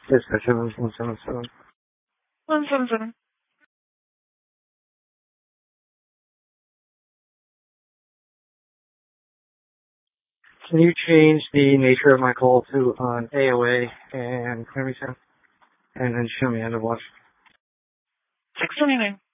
Dispatcher 177. 177. Can you change the nature of my call to an AOA and clear me, Sam? And then show me end of watch. 629.